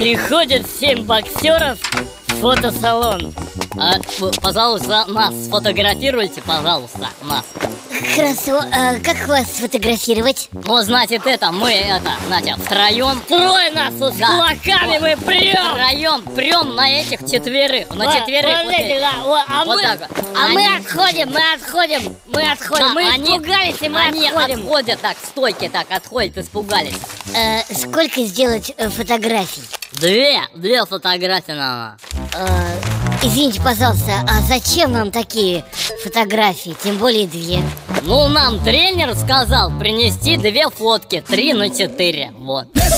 Приходит 7 боксеров в фотосалон. Пожалуйста, нас сфотографируйте, пожалуйста, нас. Хорошо, как вас сфотографировать? Ну, значит, втроем. Трое нас с кулаками мы прем. Втроем прем на этих четверых. На четверых. Мы отходим. Мы испугались, и мы Они отходим. отходят так, стойки так отходят, испугались. Сколько сделать фотографий? Две фотографии надо. Извините, пожалуйста, а зачем нам такие фотографии? Тем более 2. Ну, нам тренер сказал принести 2 фотки, 3 на 4. Вот.